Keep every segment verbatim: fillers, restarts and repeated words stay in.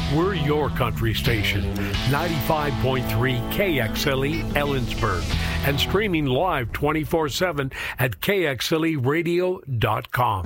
We're your country station, ninety-five point three K X L E Ellensburg, and streaming live twenty-four seven at K X L E radio dot com.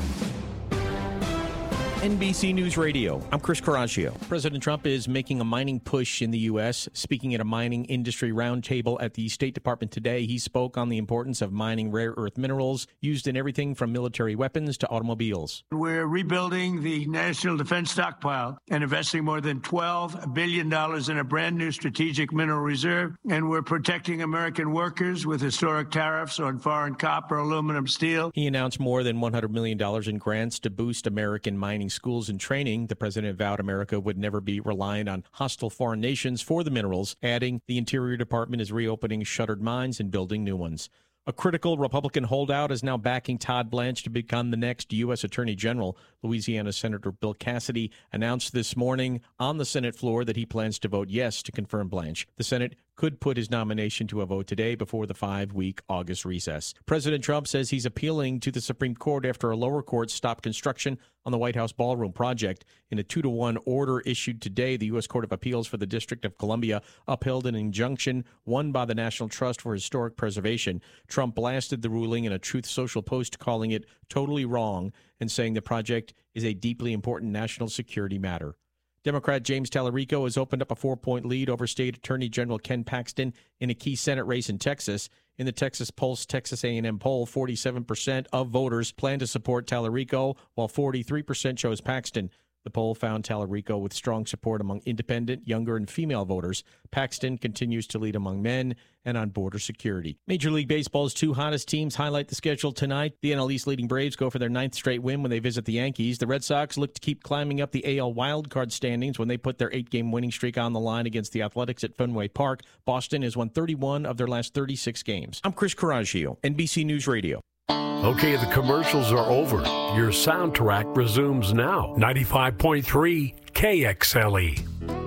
N B C News Radio, I'm Chris Coraggio. President Trump is making a mining push in the U S. Speaking at a mining industry roundtable at the State Department today, he spoke on the importance of mining rare earth minerals used in everything from military weapons to automobiles. We're rebuilding the National Defense Stockpile and investing more than twelve billion dollars in a brand new strategic mineral reserve. And we're protecting American workers with historic tariffs on foreign copper, aluminum, steel. He announced more than one hundred million dollars in grants to boost American mining schools and training. The president vowed America would never be reliant on hostile foreign nations for the minerals, adding the Interior Department is reopening shuttered mines and building new ones. A critical Republican holdout is now backing Todd Blanche to become the next U S Attorney General. Louisiana Senator Bill Cassidy announced this morning on the Senate floor that he plans to vote yes to confirm Blanche. The Senate could put his nomination to a vote today before the five-week August recess. President Trump says he's appealing to the Supreme Court after a lower court stopped construction on the White House ballroom project. In a two to one order issued today, the U S Court of Appeals for the District of Columbia upheld an injunction won by the National Trust for Historic Preservation. Trump blasted the ruling in a Truth Social post, calling it totally wrong and saying the project is a deeply important national security matter. Democrat James Tallarico has opened up a four-point lead over State Attorney General Ken Paxton in a key Senate race in Texas. In the Texas Pulse Texas A and M poll, forty-seven percent of voters plan to support Tallarico, while forty-three percent chose Paxton. The poll found Tallarico with strong support among independent, younger, and female voters. Paxton continues to lead among men and on border security. Major League Baseball's two hottest teams highlight the schedule tonight. The N L East leading Braves go for their ninth straight win when they visit the Yankees. The Red Sox look to keep climbing up the A L wildcard standings when they put their eight-game winning streak on the line against the Athletics at Fenway Park. Boston has won thirty-one of their last thirty-six games. I'm Chris Coraggio, N B C News Radio. Okay, the commercials are over. Your soundtrack resumes now. ninety-five point three K X L E.